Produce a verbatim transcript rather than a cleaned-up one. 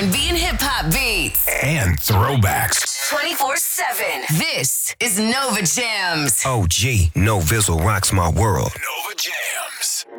and B and hip hop beats. And throwbacks. twenty-four seven. This is Nova Jams. O G, No Vizzle rocks my world. Nova Jams.